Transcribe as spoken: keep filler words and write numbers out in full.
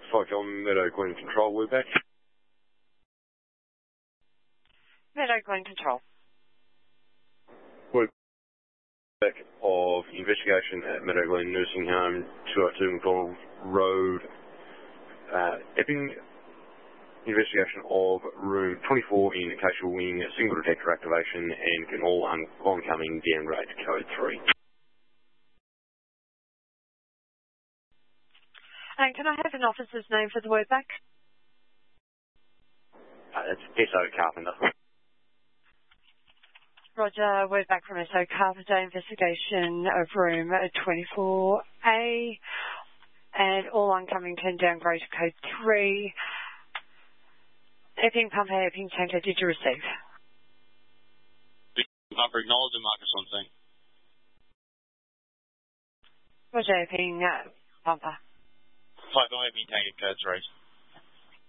Cyclone Meadow Glen Control, we're back. Meadow Glen Control. We're back of investigation at Meadow Glen Nursing Home, two oh two McDonald Road, uh, Epping. Investigation of room twenty-four in Acacia Wing, single detector activation, and can all un oncoming downgrade to code three. And can I have an officer's name for the word back? Uh, that's S O Carpenter. Roger, word back from S O Carpenter, investigation of room twenty-four A, and all oncoming can downgrade to code three. Epping Pumper, Epping Tanker, did you receive? Pumper acknowledged and Marcus on scene. Roger, Epping uh, Pumper. Cyclone Epping Tanker, code three.